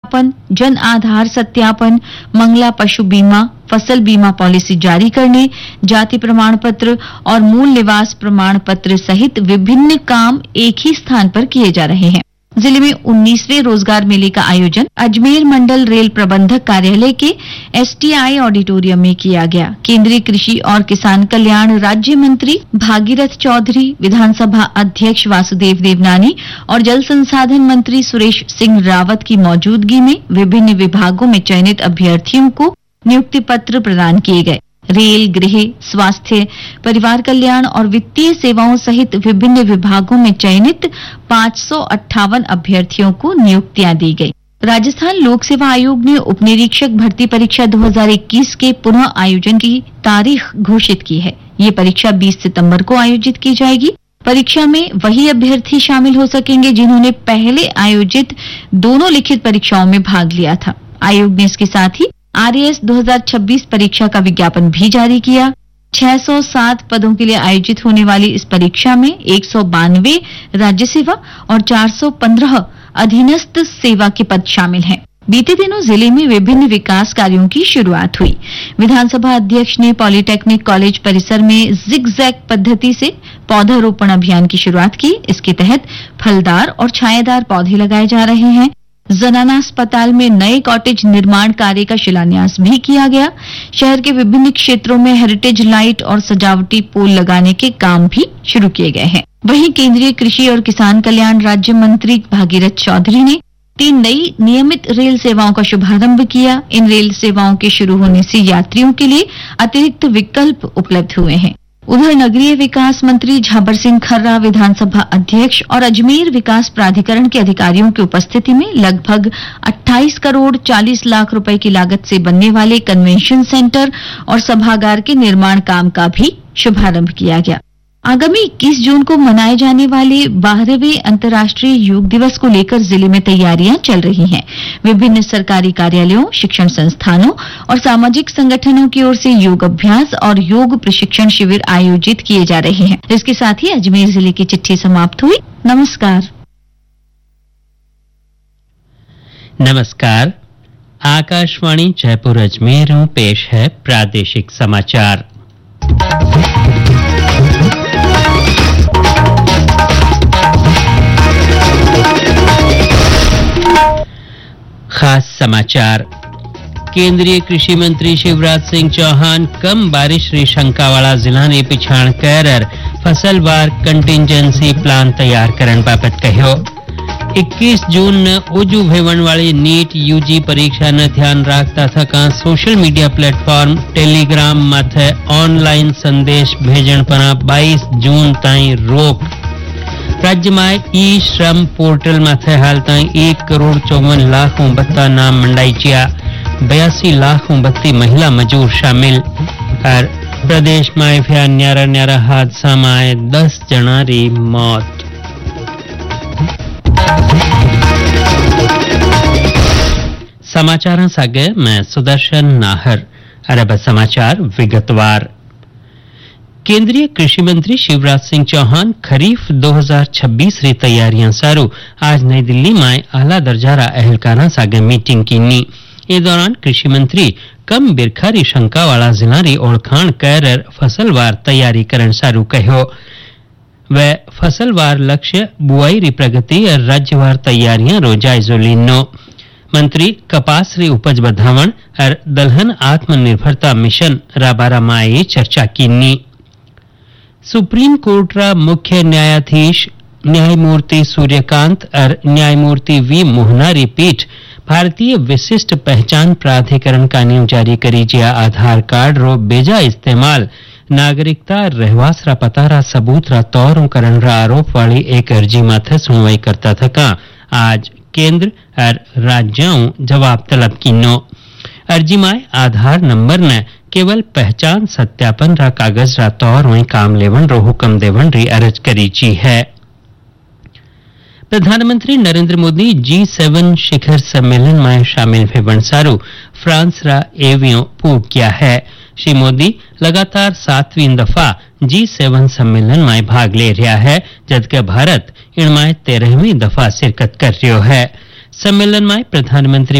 जन आधार सत्यापन, मंगला पशु बीमा, फसल बीमा पॉलिसी जारी करने, जाति प्रमाण पत्र और मूल निवास प्रमाण पत्र सहित विभिन्न काम एक ही स्थान पर किए जा रहे हैं। जिले में 19वें रोजगार मेले का आयोजन अजमेर मंडल रेल प्रबंधक कार्यालय के STI ऑडिटोरियम में किया गया। केंद्रीय कृषि और किसान कल्याण राज्य मंत्री भागीरथ चौधरी, विधानसभा अध्यक्ष वासुदेव देवनानी और जल संसाधन मंत्री सुरेश सिंह रावत की मौजूदगी में विभिन्न विभागों में चयनित अभ्यर्थियों को नियुक्ति पत्र प्रदान किए गए। रेल, गृह, स्वास्थ्य, परिवार कल्याण और वित्तीय सेवाओं सहित विभिन्न विभागों में चयनित 558 अभ्यर्थियों को नियुक्तियां दी गई। राजस्थान लोक सेवा आयोग ने उप निरीक्षक भर्ती परीक्षा 2021 के पुनः आयोजन की तारीख घोषित की है। ये परीक्षा 20 सितंबर को आयोजित की जाएगी। परीक्षा में वही अभ्यर्थी शामिल हो सकेंगे जिन्होंने पहले आयोजित दोनों लिखित परीक्षाओं में भाग लिया था। आयोग ने इसके साथ ही RAS 2026 परीक्षा का विज्ञापन भी जारी किया। 607 पदों के लिए आयोजित होने वाली इस परीक्षा में 192 राज्य सेवा और 415 अधीनस्थ सेवा के पद शामिल हैं। बीते दिनों जिले में विभिन्न विकास कार्यों की शुरुआत हुई। विधानसभा अध्यक्ष ने पॉलिटेक्निक कॉलेज परिसर में जिगजैग पद्धति से पौधारोपण अभियान की शुरुआत की। इसके तहत फलदार और छायादार पौधे लगाए जा रहे हैं। जनाना अस्पताल में नए कॉटेज निर्माण कार्य का शिलान्यास भी किया गया। शहर के विभिन्न क्षेत्रों में हेरिटेज लाइट और सजावटी पोल लगाने के काम भी शुरू किए गए हैं। वहीं केंद्रीय कृषि और किसान कल्याण राज्य मंत्री भागीरथ चौधरी ने 3 नई नियमित रेल सेवाओं का शुभारंभ किया। इन रेल सेवाओं के शुरू होने से यात्रियों के लिए अतिरिक्त विकल्प उपलब्ध हुए हैं। उधर नगरीय विकास मंत्री झाबर सिंह खर्रा, विधानसभा अध्यक्ष और अजमेर विकास प्राधिकरण के अधिकारियों की उपस्थिति में लगभग 28 करोड़ 40 लाख रुपए की लागत से बनने वाले कन्वेंशन सेंटर और सभागार के निर्माण काम का भी शुभारंभ किया गया। आगामी 21 जून को मनाए जाने वाले 12वें अंतर्राष्ट्रीय योग दिवस को लेकर जिले में तैयारियां चल रही हैं। विभिन्न सरकारी कार्यालयों, शिक्षण संस्थानों और सामाजिक संगठनों की ओर से योग अभ्यास और योग प्रशिक्षण शिविर आयोजित किए जा रहे हैं। इसके साथ ही अजमेर जिले की चिट्ठी समाप्त हुई। नमस्कार। नमस्कार। आकाशवाणी जयपुर अजमेर में पेश है प्रादेशिक समाचार। खास समाचार। केंद्रीय कृषि मंत्री शिवराज सिंह चौहान कम बारिश री शंकावाला जिला ने पिछाण कर फसलवार कंटिजेंसी प्लान तैयार करने बाबत कहो। 21 जून न ओजू भेवण वाली नीट UG परीक्षा न ध्यान राखता थका सोशल मीडिया प्लेटफॉर्म टेलीग्राम माथे ऑनलाइन संदेश भेजण पर 22 जून ताई रोक। राज्य में ई-श्रम पोर्टल माथे हाल ताई 1 करोड़ 54 लाख बत्ता नाम मंडाईच्या। 82 लाख बत्ती महिला मजूर शामिल। और प्रदेश में फिर न्यारा न्यारा हादसा में 10 जना री मौत। समाचार सागे मैं सुदर्शन नाहर। अरब समाचार विगतवार। केंद्रीय कृषि मंत्री शिवराज सिंह चौहान खरीफ 2026 री तैयारियां सारू आज नई दिल्ली में आला दर्जारा अहलकारा सागे मीटिंग कीनी। इस दौरान कृषि मंत्री कम बिरखारी शंका वाला जिला री ओळखाण कर फसलवार तैयारी करण सारू कहो। वे फसलवार लक्ष्य बुआई री प्रगति और राज्यवार तैयारियां रो जायजो लीनो। मंत्री कपास री उपज बढ़ावण और दलहन आत्मनिर्भरता मिशन राबारा माए चर्चा कीनी। सुप्रीम कोर्ट रा मुख्य न्यायाधीश न्यायमूर्ति सूर्यकांत और न्यायमूर्ति V मोहनारी पीठ भारतीय विशिष्ट पहचान प्राधिकरण कानून जारी करी जिया आधार कार्ड रो बेजा इस्तेमाल नागरिकता रहवासरा पतारा सबूत रा तौर करण रा आरोप वाली एक अर्जी माथे सुनवाई करता थका आज केंद्र और राज्यों जवाब तलब कीनो। अर्जी में आधार नंबर ने केवल पहचान सत्यापन रा कागज रा तौर में काम लेवन रो हुक्म देवन री अर्ज करी जी है। प्रधानमंत्री नरेंद्र मोदी G7 शिखर सम्मेलन में शामिल भेवण सारू फ्रांस रा एवियो पूग किया है। श्री मोदी लगातार 7वीं दफा G7 सम्मेलन में भाग ले रहा है, जबकि भारत इनमें 13वीं दफा शिरकत कर रहा है। सम्मेलन में प्रधानमंत्री